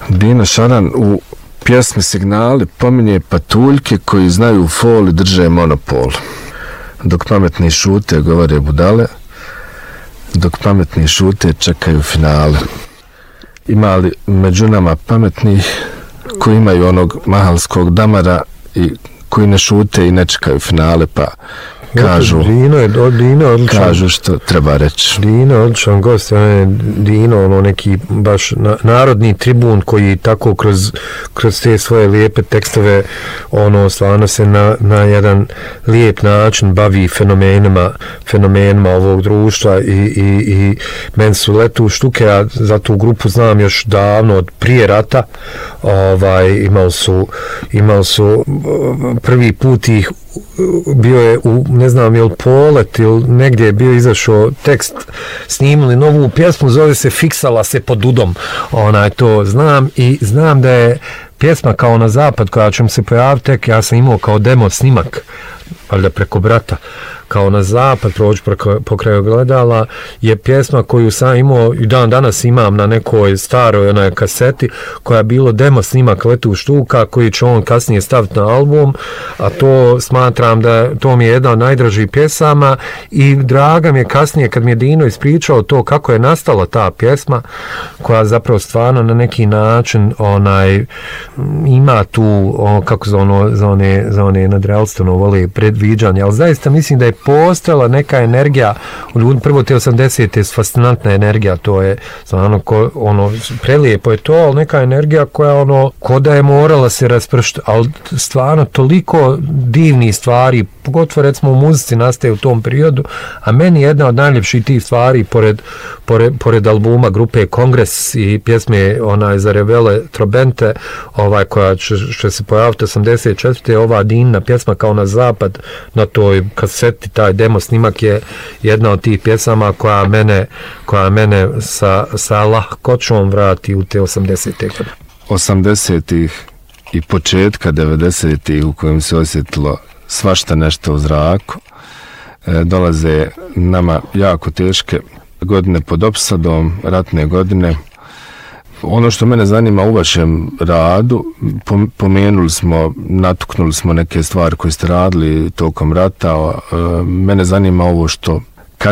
Dino Šaran u pjesmi Signali pominje patuljke koji znaju fol i drže monopol. Dok pametni šute, govore budale, dok pametni šute, čekaju finale. Ima li među nama pametnih koji imaju onog mahalskog damara i koji ne šute i ne čekaju finale, pa kažu, kažu što treba reći. Dino je odličan gost, Dino, ono neki baš narodni tribun koji tako kroz te svoje lijepe tekstove ono stvarno se na jedan lijep način bavi fenomenima ovog društva i meni su letu štuke, ja za tu grupu znam još davno od prije rata, imali su prvi put ih bio je u, ne znam, je li Polet ili negdje je bio izašao tekst, snimili novu pjesmu, zove se Fiksala se pod udom, to znam i znam da je pjesma Kao na zapad koja će mi se pojaviti tek, ja sam imao kao demo snimak, valjda preko brata, Kao na zapad, proći pokraj gledala, je pjesma koju sam imao i dan danas imam na nekoj staroj kaseti, koja je bilo demo snimak Letu štuka, koji će on kasnije staviti na album, a to smatram da to mi je jedna od najdražih pjesama i draga mi je kasnije kad mi je Dino ispričao to kako je nastala ta pjesma, koja zapravo stvarno na neki način ima tu, kako za one nadrealstveno vole predviđanje, ali zaista mislim da je postojala neka energija u ljudi, prvo te 80-te fascinantna energija, to je stvarno prelijepo je to, ali neka energija koja ko da je morala se raspršiti, ali stvarno toliko divnih stvari, pogotovo recimo u muzici nastaje u tom periodu, a meni jedna od najljepših tih stvari pored albuma grupe Kongres i pjesme za Revele Trobente, koja će se pojaviti 84. ova Dinina pjesma Kao na zapad, na toj kaseti taj demo snimak je jedna od tih pjesama koja mene sa lahkoćom vrati u te 80. godine. 80-ih i početka 90-ih u kojem se osjetilo svašta nešto u zraku, dolaze nama jako teške godine pod opsadom, ratne godine. Ono što mene zanima u vašem radu, natuknuli smo neke stvari koje ste radili tokom rata, mene zanima ovo što